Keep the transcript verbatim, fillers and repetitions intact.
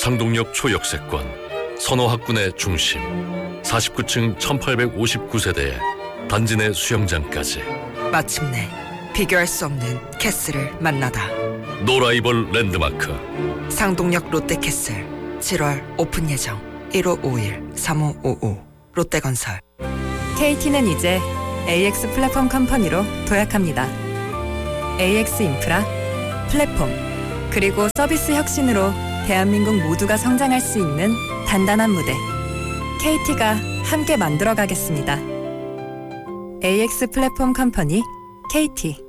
상동역 초역세권, 선호학군의 중심, 사십구 층 천팔백오십구 세대의 단지 내 수영장까지. 마침내 비교할 수 없는 캐슬을 만나다. 노라이벌 랜드마크 상동역 롯데캐슬 칠월 오픈 예정. 일오오일 삼오오오 롯데건설. 케이티는 이제 에이엑스 플랫폼 컴퍼니로 도약합니다. 에이엑스 인프라, 플랫폼, 그리고 서비스 혁신으로 대한민국 모두가 성장할 수 있는 단단한 무대. 케이티가 함께 만들어가겠습니다. 에이엑스 플랫폼 컴퍼니 케이티.